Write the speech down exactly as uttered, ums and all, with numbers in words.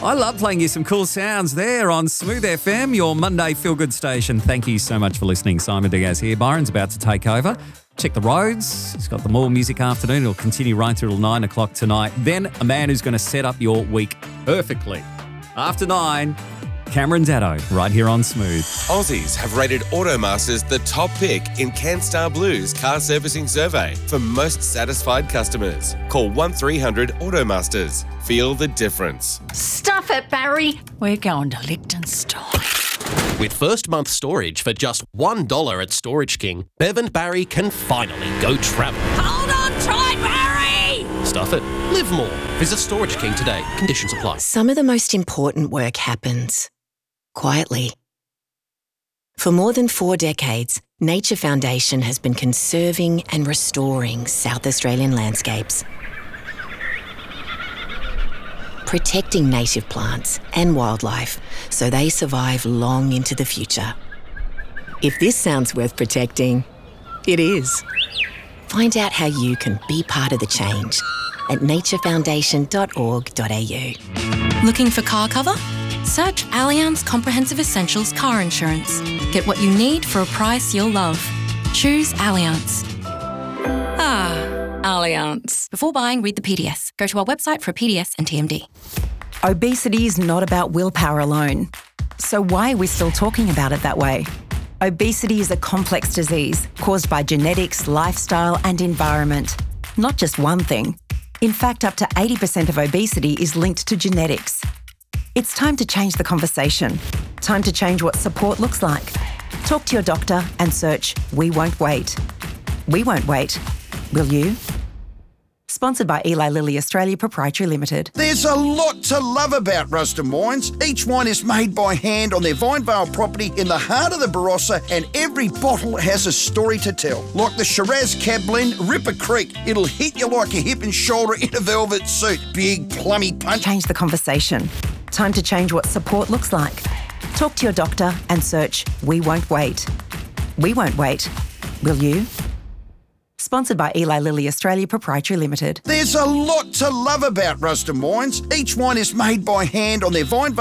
I love playing you some cool sounds there on Smooth F M, your Monday feel-good station. Thank you so much for listening. Simon Diaz here. Byron's about to take over. Check the roads. He's got the More Music Afternoon. It'll continue right through till nine o'clock tonight. Then a man who's going to set up your week perfectly. After nine, Cameron Datto, right here on Smooth. Aussies have rated Automasters the top pick in CanStar Blue's car servicing survey for most satisfied customers. Call one three hundred Automasters. Feel the difference. Stuff it, Barry. We're going to Liechtenstein. With first month storage for just one dollar at Storage King, Bev and Barry can finally go travel. Hold on tight, Barry! Stuff it. Live more. Visit Storage King today. Conditions apply. Some of the most important work happens quietly. For more than four decades, Nature Foundation has been conserving and restoring South Australian landscapes, protecting native plants and wildlife so they survive long into the future. If this sounds worth protecting, it is. Find out how you can be part of the change at nature foundation dot org dot a u. Looking for car cover? Search Allianz Comprehensive Essentials Car Insurance. Get what you need for a price you'll love. Choose Allianz. Ah, Allianz. Before buying, read the P D S. Go to our website for a P D S and T M D. Obesity is not about willpower alone. So why are we still talking about it that way? Obesity is a complex disease caused by genetics, lifestyle, and environment. Not just one thing. In fact, up to eighty percent of obesity is linked to genetics. It's time to change the conversation. Time to change what support looks like. Talk to your doctor and search We Won't Wait. We won't wait. Will you? Sponsored by Eli Lilly Australia Proprietary Limited. There's a lot to love about Ruston Wines. Each wine is made by hand on their Vinevale property in the heart of the Barossa, and every bottle has a story to tell. Like the Shiraz Cab Blend, Ripper Creek. It'll hit you like a hip and shoulder in a velvet suit. Big, plummy punch. Change the conversation. Time to change what support looks like. Talk to your doctor and search We Won't Wait. We won't wait. Will you? Sponsored by Eli Lilly Australia Proprietary Limited. There's a lot to love about Ruston Wines. Each wine is made by hand on their Vinevale